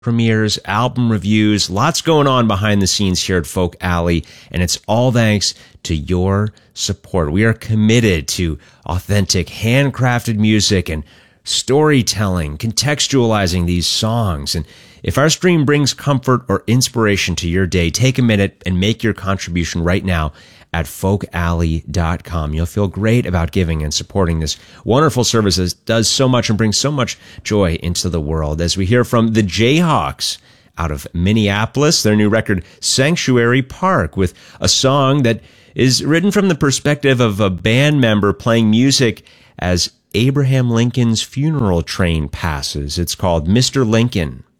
premieres, album reviews, lots going on behind the scenes here at Folk Alley, and it's all thanks to your support. We are committed to authentic, handcrafted music and storytelling, contextualizing these songs. And if our stream brings comfort or inspiration to your day, take a minute and make your contribution right now at folkalley.com. You'll feel great about giving and supporting this wonderful service that does so much and brings so much joy into the world. As we hear from the Jayhawks out of Minneapolis, their new record, Sanctuary Park, with a song that is written from the perspective of a band member playing music as Abraham Lincoln's funeral train passes. It's called Mr. Lincoln.